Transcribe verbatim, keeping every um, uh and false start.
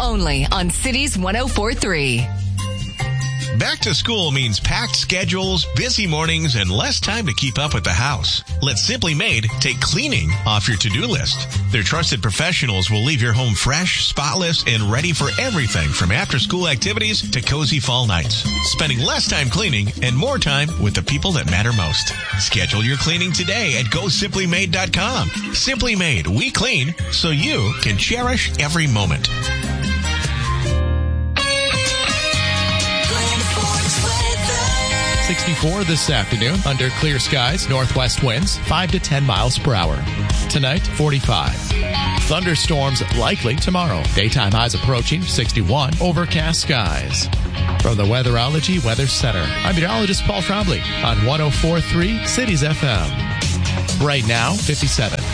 only on Cities one oh four point three. Back to school means packed schedules, busy mornings, and less time to keep up with the house. Let Simply Made take cleaning off your to-do list. Their trusted professionals will leave your home fresh, spotless, and ready for everything from after-school activities to cozy fall nights. Spending less time cleaning and more time with the people that matter most. Schedule your cleaning today at go simply made dot com. Simply Made, we clean so you can cherish every moment. sixty-four this afternoon under clear skies, northwest winds five to ten miles per hour. Tonight, forty-five. Thunderstorms likely tomorrow. Daytime highs approaching sixty-one, overcast skies. From the Weatherology Weather Center, I'm meteorologist Paul Trombley on one oh four point three Cities F M. Right now, fifty-seven.